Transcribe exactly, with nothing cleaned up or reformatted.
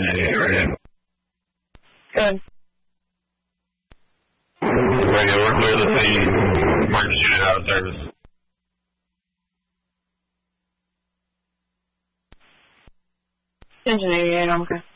eighty-eight radio. Good. Radio, we're clear to see emergency unit out of service. Engine eighty-eight, I'm okay.